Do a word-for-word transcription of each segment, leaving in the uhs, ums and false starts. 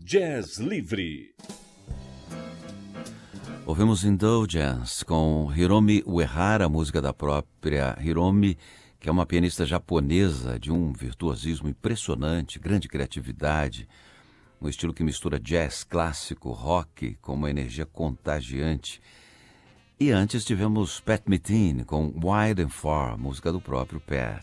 Jazz Livre. Ouvimos Indulgence com Hiromi Uehara, música da própria Hiromi, que é uma pianista japonesa de um virtuosismo impressionante, grande criatividade, um estilo que mistura jazz clássico, rock, com uma energia contagiante. E antes tivemos Pat Metheny com Wide and Far, música do próprio Pat.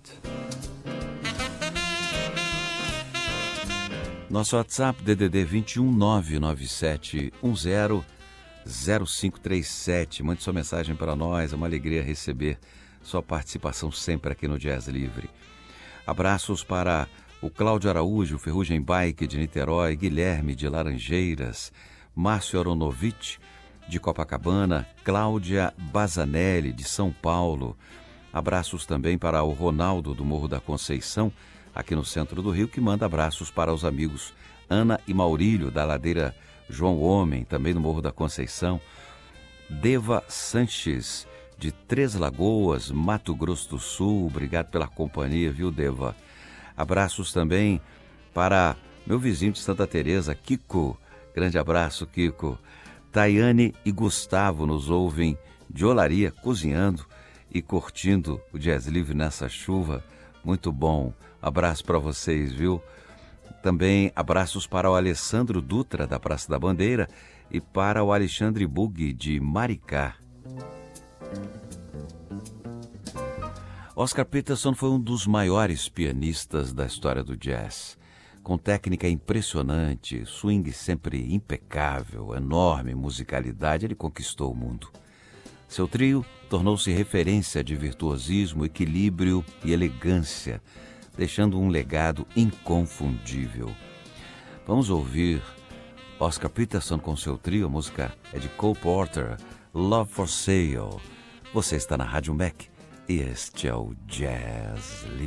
Nosso WhatsApp D D D vinte e um nove nove sete um zero zero cinco três sete. Mande sua mensagem para nós, é uma alegria receber sua participação sempre aqui no Jazz Livre. Abraços para o Cláudio Araújo, Ferrugem Bike de Niterói, Guilherme de Laranjeiras, Márcio Aronovitch de Copacabana, Cláudia Bazanelli de São Paulo. Abraços também para o Ronaldo do Morro da Conceição, aqui no centro do Rio, que manda abraços para os amigos Ana e Maurílio da Ladeira João Homem, também no Morro da Conceição. Deva Sanches de Três Lagoas, Mato Grosso do Sul, obrigado pela companhia, viu, Deva? Abraços também para meu vizinho de Santa Teresa, Kiko. Grande abraço, Kiko. Tayane e Gustavo nos ouvem de Olaria, cozinhando e curtindo o Jazz Livre nessa chuva. Muito bom. Abraço para vocês, viu? Também abraços para o Alessandro Dutra, da Praça da Bandeira, e para o Alexandre Bugui, de Maricá. Oscar Peterson foi um dos maiores pianistas da história do jazz. Com técnica impressionante, swing sempre impecável, enorme musicalidade, ele conquistou o mundo. Seu trio tornou-se referência de virtuosismo, equilíbrio e elegância, deixando um legado inconfundível. Vamos ouvir Oscar Peterson com seu trio, a música é de Cole Porter, Love for Sale. Você está na Rádio Mac e este é o Jazz Livre.